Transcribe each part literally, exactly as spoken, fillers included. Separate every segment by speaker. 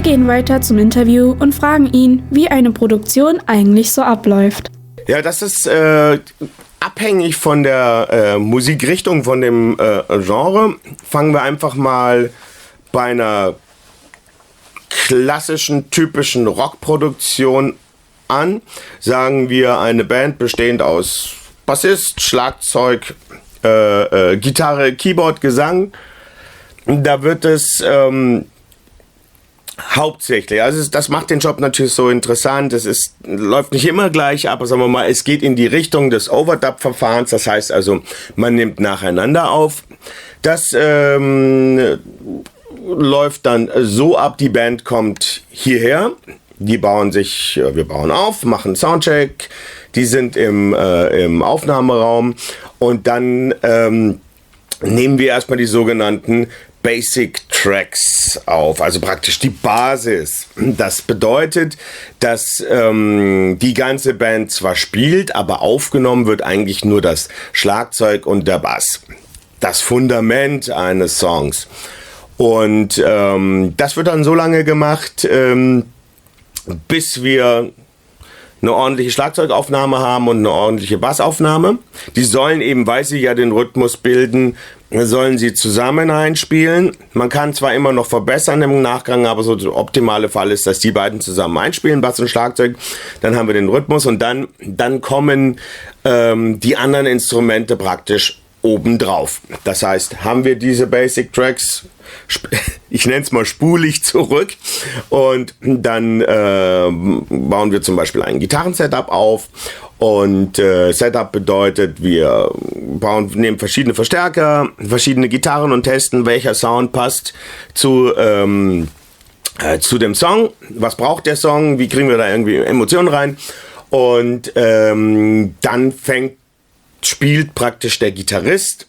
Speaker 1: gehen weiter zum Interview und fragen ihn, wie eine Produktion eigentlich so abläuft.
Speaker 2: Ja, das ist äh, abhängig von der äh, Musikrichtung, von dem äh, Genre. Fangen wir einfach mal bei einer klassischen, typischen Rockproduktion an. Sagen wir eine Band bestehend aus Bassist, Schlagzeug, äh, äh, Gitarre, Keyboard, Gesang. Da wird es ähm, hauptsächlich, also das macht den Job natürlich so interessant, es ist, läuft nicht immer gleich, aber sagen wir mal, es geht in die Richtung des Overdub-Verfahrens, das heißt also, man nimmt nacheinander auf. Das ähm, läuft dann so ab, die Band kommt hierher, die bauen sich, wir bauen auf, machen Soundcheck, die sind im, äh, im Aufnahmeraum und dann ähm, nehmen wir erstmal die sogenannten Basic Tracks auf, also praktisch die Basis. Das bedeutet, dass ähm, die ganze Band zwar spielt, aber aufgenommen wird eigentlich nur das Schlagzeug und der Bass. Das Fundament eines Songs. Und ähm, das wird dann so lange gemacht, ähm, bis wir eine ordentliche Schlagzeugaufnahme haben und eine ordentliche Bassaufnahme. Die sollen eben, weil sie ja den Rhythmus bilden, sollen sie zusammen einspielen. Man kann zwar immer noch verbessern im Nachgang, aber so der optimale Fall ist, dass die beiden zusammen einspielen, Bass und Schlagzeug. Dann haben wir den Rhythmus und dann, dann kommen ähm, die anderen Instrumente praktisch obendrauf. Das heißt, haben wir diese Basic Tracks, ich nenne es mal spulig zurück und dann äh, bauen wir zum Beispiel ein Gitarrensetup auf und äh, Setup bedeutet, wir bauen, nehmen verschiedene Verstärker, verschiedene Gitarren und testen, welcher Sound passt zu ähm, äh, zu dem Song, was braucht der Song, wie kriegen wir da irgendwie Emotionen rein und ähm, dann fängt spielt praktisch der Gitarrist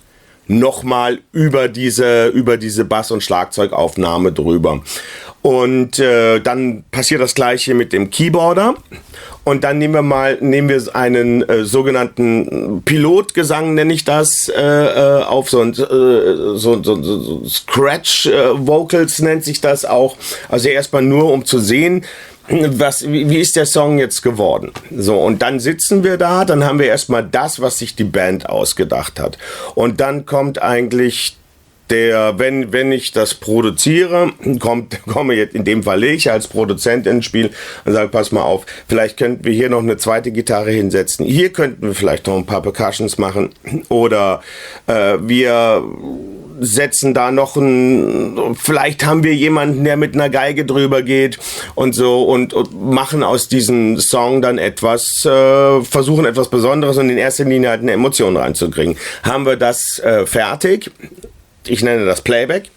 Speaker 2: nochmal über diese, über diese Bass- und Schlagzeugaufnahme drüber. Und äh, dann passiert das Gleiche mit dem Keyboarder. Und dann nehmen wir mal, nehmen wir einen äh, sogenannten Pilotgesang, nenne ich das, äh, äh, auf so ein äh, so, so, so Scratch-Vocals nennt sich das auch. Also erstmal nur, um zu sehen, was, wie, wie ist der Song jetzt geworden? So, und dann sitzen wir da, dann haben wir erstmal das, was sich die Band ausgedacht hat. Und dann kommt eigentlich der, wenn, wenn ich das produziere, kommt, komme jetzt in dem Fall ich als Produzent ins Spiel und sage, pass mal auf, vielleicht könnten wir hier noch eine zweite Gitarre hinsetzen. Hier könnten wir vielleicht noch ein paar Percussions machen oder äh, wir setzen da noch ein, vielleicht haben wir jemanden, der mit einer Geige drüber geht und so und, und machen aus diesem Song dann etwas, äh, versuchen etwas Besonderes und in erster Linie halt eine Emotion reinzukriegen. Haben wir das äh, fertig? Ich nenne das Playback.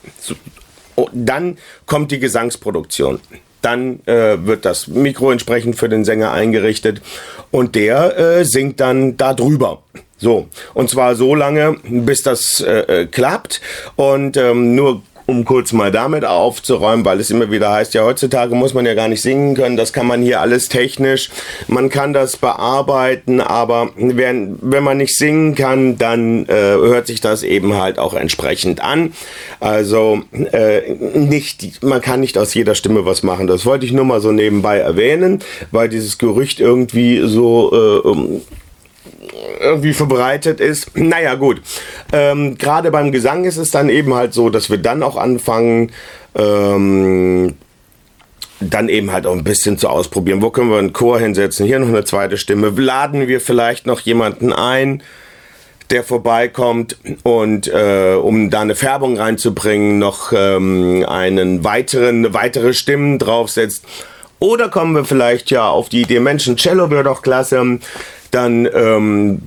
Speaker 2: Dann kommt die Gesangsproduktion. Dann äh, wird das Mikro entsprechend für den Sänger eingerichtet und der äh, singt dann da drüber. So, und zwar so lange, bis das äh, klappt und ähm, nur um kurz mal damit aufzuräumen, weil es immer wieder heißt, ja, heutzutage muss man ja gar nicht singen können, das kann man hier alles technisch, man kann das bearbeiten, aber wenn, wenn man nicht singen kann, dann äh, hört sich das eben halt auch entsprechend an. Also äh, nicht, man kann nicht aus jeder Stimme was machen. Das wollte ich nur mal so nebenbei erwähnen, weil dieses Gerücht irgendwie so äh, um, irgendwie verbreitet ist. Naja, gut. Ähm, gerade beim Gesang ist es dann eben halt so, dass wir dann auch anfangen, ähm, dann eben halt auch ein bisschen zu ausprobieren. Wo können wir einen Chor hinsetzen? Hier noch eine zweite Stimme. Laden wir vielleicht noch jemanden ein, der vorbeikommt und äh, um da eine Färbung reinzubringen, noch ähm, einen weiteren, eine weitere Stimmen draufsetzt. Oder kommen wir vielleicht ja auf die Idee, Mensch, ein Cello wäre doch klasse. Dann ähm,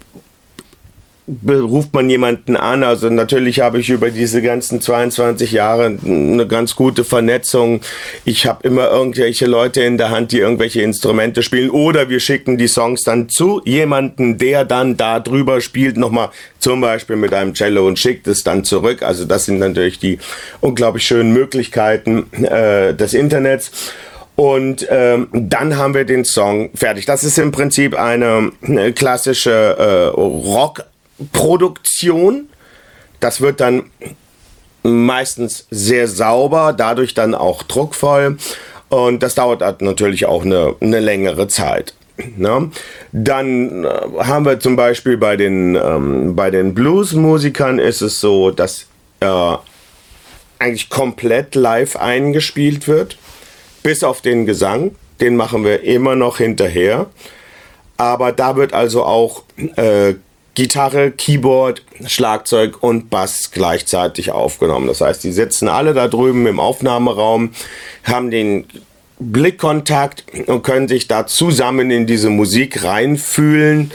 Speaker 2: beruft man jemanden an. Also natürlich habe ich über diese ganzen zweiundzwanzig Jahre eine ganz gute Vernetzung. Ich habe immer irgendwelche Leute in der Hand, die irgendwelche Instrumente spielen. Oder wir schicken die Songs dann zu jemanden, der dann da drüber spielt, nochmal zum Beispiel mit einem Cello und schickt es dann zurück. Also das sind natürlich die unglaublich schönen Möglichkeiten äh, des Internets. Und ähm, dann haben wir den Song fertig. Das ist im Prinzip eine, eine klassische äh, Rockproduktion. Das wird dann meistens sehr sauber, dadurch dann auch druckvoll. Und das dauert natürlich auch eine, eine längere Zeit. Ne? Dann äh, haben wir zum Beispiel bei den, ähm, bei den Bluesmusikern ist es so, dass äh, eigentlich komplett live eingespielt wird, bis auf den Gesang. Den machen wir immer noch hinterher. Aber da wird also auch äh, Gitarre, Keyboard, Schlagzeug und Bass gleichzeitig aufgenommen. Das heißt, die sitzen alle da drüben im Aufnahmeraum, haben den Blickkontakt und können sich da zusammen in diese Musik reinfühlen.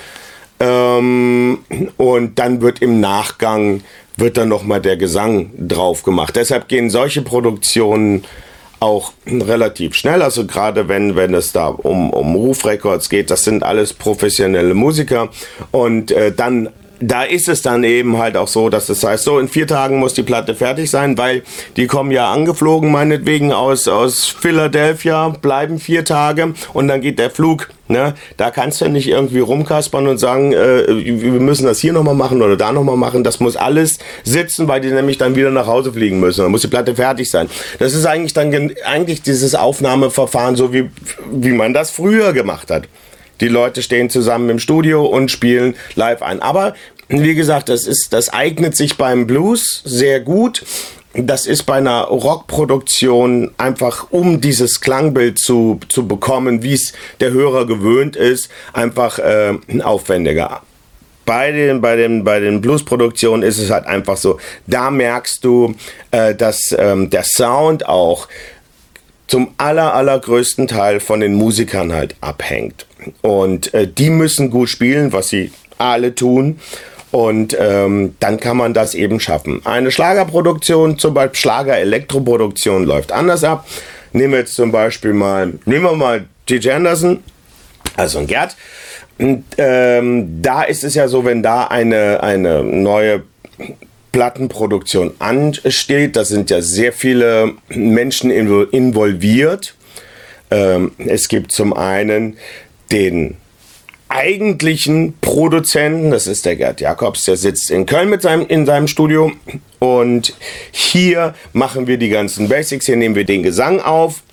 Speaker 2: Ähm, und dann wird im Nachgang wird dann nochmal der Gesang drauf gemacht. Deshalb gehen solche Produktionen auch relativ schnell. Also gerade wenn, wenn es da um, um Ruf Records geht, das sind alles professionelle Musiker. Und äh, dann da ist es dann eben halt auch so, dass das heißt, so in vier Tagen muss die Platte fertig sein, weil die kommen ja angeflogen, meinetwegen aus, aus Philadelphia, bleiben vier Tage und dann geht der Flug. Ne? Da kannst du nicht irgendwie rumkaspern und sagen, äh, wir müssen das hier nochmal machen oder da nochmal machen. Das muss alles sitzen, weil die nämlich dann wieder nach Hause fliegen müssen. Dann muss die Platte fertig sein. Das ist eigentlich dann gen- eigentlich dieses Aufnahmeverfahren, so wie, wie man das früher gemacht hat. Die Leute stehen zusammen im Studio und spielen live ein. Aber wie gesagt, das ist, das eignet sich beim Blues sehr gut. Das ist bei einer Rockproduktion einfach, um dieses Klangbild zu, zu bekommen, wie es der Hörer gewöhnt ist, einfach äh, aufwendiger. Bei den, bei den, bei den Blues-Produktionen ist es halt einfach so, da merkst du, äh, dass ähm, der Sound auch zum aller, allergrößten Teil von den Musikern halt abhängt. Und äh, die müssen gut spielen, was sie alle tun. Und ähm, dann kann man das eben schaffen. Eine Schlagerproduktion, zum Beispiel Schlager-Elektroproduktion läuft anders ab. Nehmen wir jetzt zum Beispiel mal, nehmen wir mal G J Anderson, also ein Gerd. Und ähm, da ist es ja so, wenn da eine, eine neue Plattenproduktion ansteht, da sind ja sehr viele Menschen involviert. Ähm, es gibt zum einen den eigentlichen Produzenten, das ist der Gerd Jakobs, der sitzt in Köln mit seinem, in seinem Studio und hier machen wir die ganzen Basics, hier nehmen wir den Gesang auf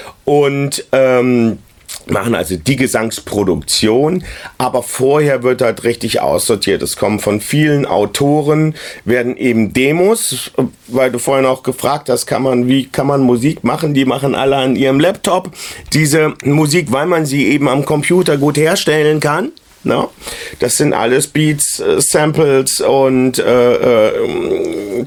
Speaker 2: und ähm, machen also die Gesangsproduktion, aber vorher wird halt richtig aussortiert. Es kommen von vielen Autoren, werden eben Demos, weil du vorhin auch gefragt hast, kann man, wie kann man Musik machen? Die machen alle an ihrem Laptop diese Musik, weil man sie eben am Computer gut herstellen kann. No? Das sind alles Beats, äh, Samples und äh, äh,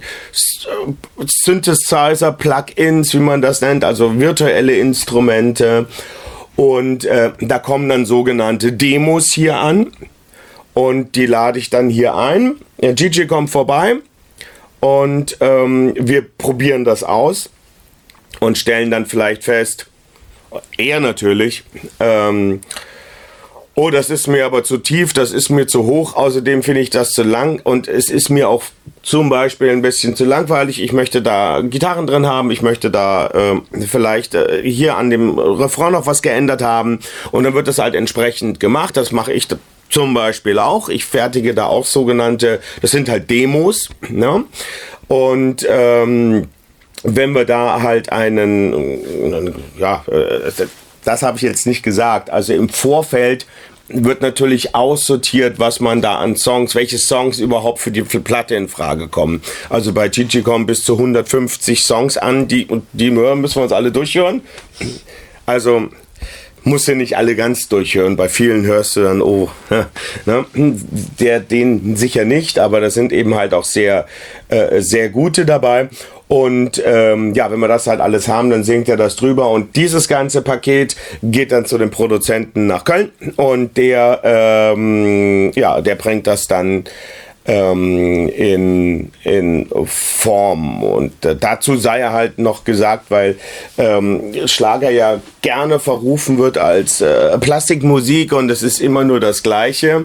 Speaker 2: Synthesizer, Plugins, wie man das nennt, also virtuelle Instrumente. Und äh, da kommen dann sogenannte Demos hier an und die lade ich dann hier ein. Der Gigi kommt vorbei und ähm, wir probieren das aus und stellen dann vielleicht fest, er natürlich, ähm, oh, das ist mir aber zu tief, das ist mir zu hoch, außerdem finde ich das zu lang und es ist mir auch zum Beispiel ein bisschen zu langweilig. Ich möchte da Gitarren drin haben, ich möchte da äh, vielleicht äh, hier an dem Refrain noch was geändert haben und dann wird das halt entsprechend gemacht. Das mache ich zum Beispiel auch. Ich fertige da auch sogenannte, das sind halt Demos, ne? Und ähm, wenn wir da halt einen, ja, äh, das habe ich jetzt nicht gesagt. Also im Vorfeld wird natürlich aussortiert, was man da an Songs, welche Songs überhaupt für die Platte in Frage kommen. Also bei Gigi kommen bis zu hundertfünfzig Songs an, die, und die müssen wir uns alle durchhören. Also musst du nicht alle ganz durchhören. Bei vielen hörst du dann, oh, ne? Der, den sicher nicht, aber da sind eben halt auch sehr, äh, sehr gute dabei. Und ähm, ja, wenn wir das halt alles haben, dann singt er das drüber. Und dieses ganze Paket geht dann zu dem Produzenten nach Köln. Und der, ähm, ja, der bringt das dann ähm, in, in Form. Und äh, dazu sei er halt noch gesagt, weil ähm, Schlager ja gerne verrufen wird als äh, Plastikmusik und es ist immer nur das Gleiche.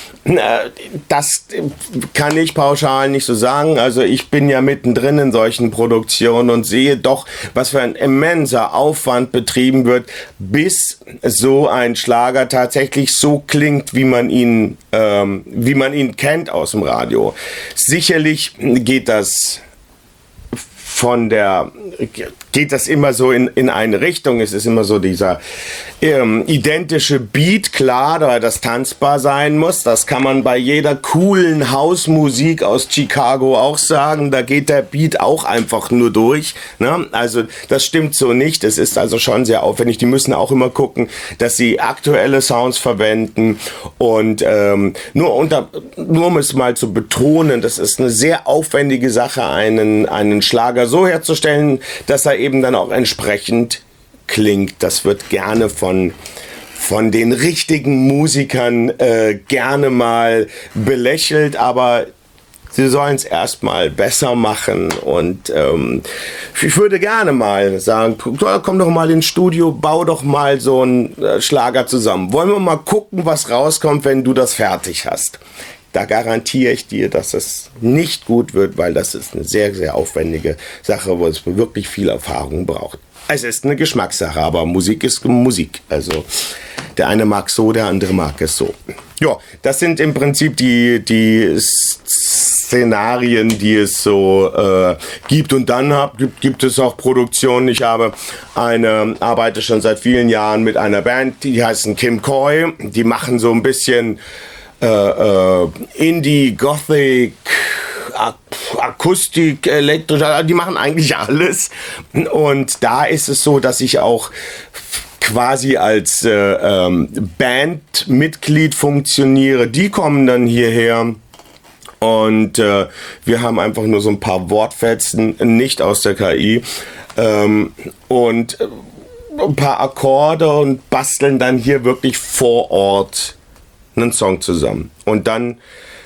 Speaker 2: Das kann ich pauschal nicht so sagen. Also ich bin ja mittendrin in solchen Produktionen und sehe doch, was für ein immenser Aufwand betrieben wird, bis so ein Schlager tatsächlich so klingt, wie man ihn, ähm, wie man ihn kennt aus dem Radio. Sicherlich geht das von der, geht das immer so in, in eine Richtung. Es ist immer so dieser ähm, identische Beat, klar, da das tanzbar sein muss. Das kann man bei jeder coolen Hausmusik aus Chicago auch sagen. Da geht der Beat auch einfach nur durch. Ne? Also das stimmt so nicht. Es ist also schon sehr aufwendig. Die müssen auch immer gucken, dass sie aktuelle Sounds verwenden. Und ähm, nur, unter, nur um es mal zu betonen, das ist eine sehr aufwendige Sache, einen, einen Schlager so herzustellen, dass er eben dann auch entsprechend klingt. Das wird gerne von, von den richtigen Musikern äh, gerne mal belächelt, aber sie sollen es erstmal besser machen. Und ähm, ich würde gerne mal sagen, komm doch mal ins Studio, bau doch mal so einen äh, Schlager zusammen. Wollen wir mal gucken, was rauskommt, wenn du das fertig hast. Da garantiere ich dir, dass es nicht gut wird, weil das ist eine sehr, sehr aufwendige Sache, wo es wirklich viel Erfahrung braucht. Es ist eine Geschmackssache, aber Musik ist Musik. Also der eine mag so, der andere mag es so. Ja, das sind im Prinzip die, die Szenarien, die es so äh, gibt. Und dann hab, gibt, gibt es auch Produktionen. Ich habe eine, arbeite schon seit vielen Jahren mit einer Band, die heißen Kim Coy. Die machen so ein bisschen Äh, äh, Indie, Gothic, Ak- Akustik, Elektrisch, die machen eigentlich alles. Und da ist es so, dass ich auch quasi als äh, ähm, Bandmitglied funktioniere. Die kommen dann hierher und äh, wir haben einfach nur so ein paar Wortfetzen, nicht aus der K I. Ähm, und ein paar Akkorde und basteln dann hier wirklich vor Ort einen Song zusammen. Und dann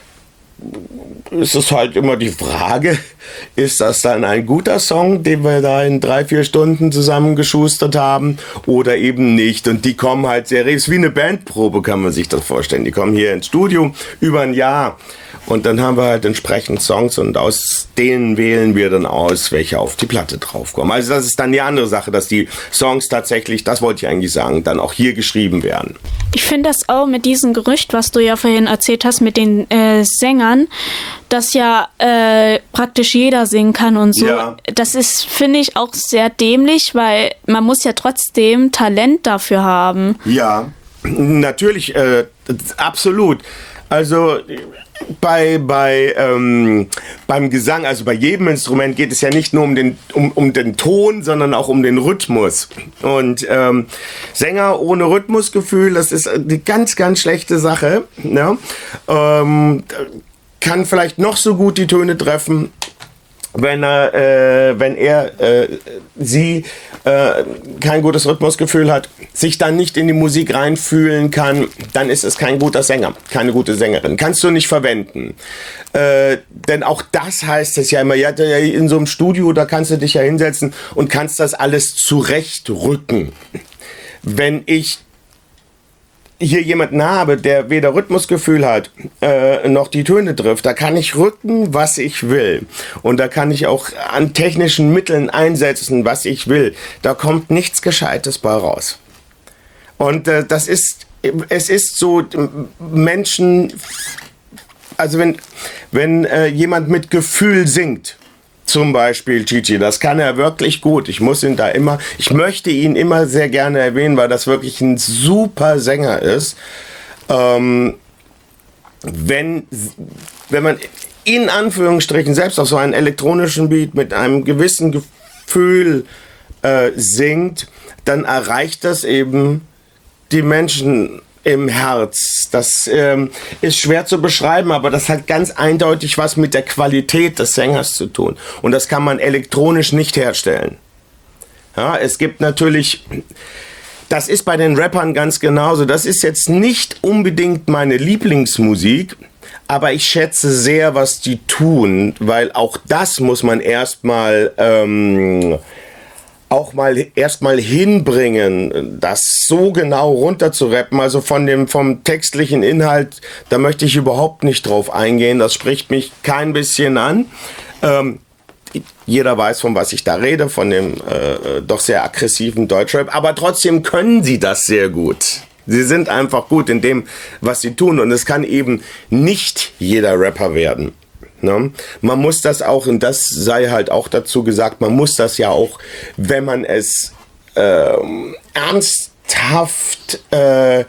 Speaker 2: ist es halt immer die Frage, ist das dann ein guter Song, den wir da in drei, vier Stunden zusammengeschustert haben oder eben nicht? Und die kommen halt seriös, wie eine Bandprobe kann man sich das vorstellen. Die kommen hier ins Studio über ein Jahr und dann haben wir halt entsprechend Songs und aus denen wählen wir dann aus, welche auf die Platte draufkommen. Also das ist dann die andere Sache, dass die Songs tatsächlich, das wollte ich eigentlich sagen, dann auch hier geschrieben werden.
Speaker 1: Ich finde das auch mit diesem Gerücht, was du ja vorhin erzählt hast, mit den äh, Sängern, dass ja äh, praktisch jeder singen kann und so.
Speaker 2: Ja.
Speaker 1: Das ist, finde ich, auch sehr dämlich, weil man muss ja trotzdem Talent dafür haben.
Speaker 2: Ja, natürlich, äh, absolut. Also bei, bei, ähm, beim Gesang, also bei jedem Instrument geht es ja nicht nur um den, um, um den Ton, sondern auch um den Rhythmus. Und ähm, Sänger ohne Rhythmusgefühl, das ist eine ganz, ganz schlechte Sache. Ne? Ähm, kann vielleicht noch so gut die Töne treffen, wenn er, äh, wenn er, äh, sie äh, kein gutes Rhythmusgefühl hat, sich dann nicht in die Musik reinfühlen kann, dann ist es kein guter Sänger, keine gute Sängerin. Kannst du nicht verwenden. Äh, denn auch das heißt es ja immer, ja, in so einem Studio, da kannst du dich ja hinsetzen und kannst das alles zurechtrücken. Wenn ich hier jemanden habe, der weder Rhythmusgefühl hat, äh, noch die Töne trifft, da kann ich rücken, was ich will. Und da kann ich auch an technischen Mitteln einsetzen, was ich will. Da kommt nichts Gescheites bei raus. Und äh, das ist, es ist so, Menschen, also wenn, wenn äh, jemand mit Gefühl singt, zum Beispiel Gigi, das kann er wirklich gut. Ich muss ihn da immer, ich möchte ihn immer sehr gerne erwähnen, weil das wirklich ein super Sänger ist. Ähm, wenn, wenn man in Anführungsstrichen selbst auf so einen elektronischen Beat mit einem gewissen Gefühl äh, singt, dann erreicht das eben die Menschen im Herz. Das ähm, ist schwer zu beschreiben, aber das hat ganz eindeutig was mit der Qualität des Sängers zu tun. Und das kann man elektronisch nicht herstellen. Ja, es gibt natürlich, das ist bei den Rappern ganz genauso. Das ist jetzt nicht unbedingt meine Lieblingsmusik, aber ich schätze sehr, was die tun, weil auch das muss man erstmal ähm, auch mal erstmal hinbringen, das so genau runterzurappen, also von dem, vom textlichen Inhalt, da möchte ich überhaupt nicht drauf eingehen, das spricht mich kein bisschen an. Ähm, jeder weiß, von was ich da rede, von dem äh, doch sehr aggressiven Deutschrap, aber trotzdem können sie das sehr gut. Sie sind einfach gut in dem, was sie tun und es kann eben nicht jeder Rapper werden. Ne? Man muss das auch, und das sei halt auch dazu gesagt, man muss das ja auch, wenn man es äh, ernsthaft äh,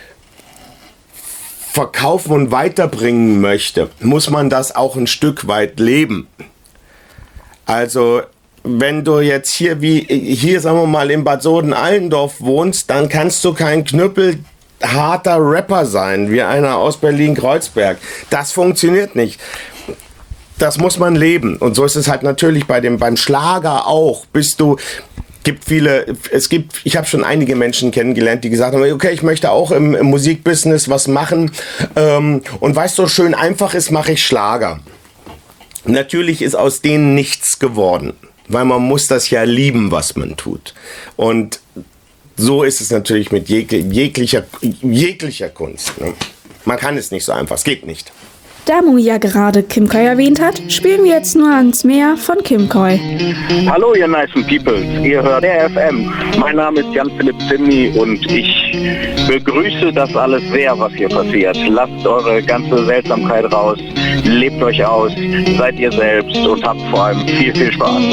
Speaker 2: verkaufen und weiterbringen möchte, muss man das auch ein Stück weit leben. Also wenn du jetzt hier, wie hier sagen wir mal in Bad Soden-Allendorf wohnst, dann kannst du kein knüppelharter Rapper sein, wie einer aus Berlin-Kreuzberg. Das funktioniert nicht. Das muss man leben. Und so ist es halt natürlich bei dem, beim Schlager auch. Bist du, gibt viele, es gibt, ich habe schon einige Menschen kennengelernt, die gesagt haben, okay, ich möchte auch im, im Musikbusiness was machen. Ähm, und weißt du, schön einfach ist, mache ich Schlager. Natürlich ist aus denen nichts geworden, weil man muss das ja lieben, was man tut. Und so ist es natürlich mit jeg- jeglicher, jeglicher Kunst. Ne? Man kann es nicht so einfach, es geht nicht.
Speaker 3: Da Mu ja gerade Kim Koy erwähnt hat, spielen wir jetzt nur ans Meer von Kim Koy.
Speaker 4: Hallo ihr nicen Peoples, ihr hört R F M. Mein Name ist Jan-Philipp Zimny und ich begrüße das alles sehr, was hier passiert. Lasst eure ganze Seltsamkeit raus, lebt euch aus, seid ihr selbst und habt vor allem viel, viel Spaß.